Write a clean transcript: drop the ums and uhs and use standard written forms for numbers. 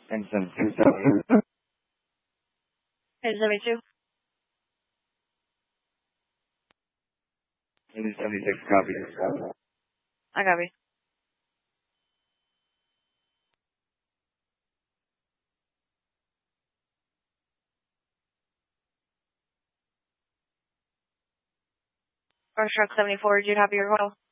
And some 270. Hey, 72. 76 copies. I copy. First truck 74, did you copy your call?